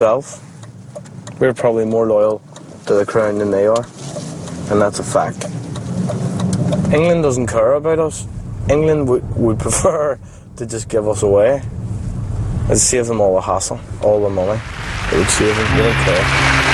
ourselves. We're probably more loyal to the crown than they are, and that's a fact. England doesn't care about us. England would prefer to just give us away. It'd save them all the hassle, all the money. It would save them, they don't care.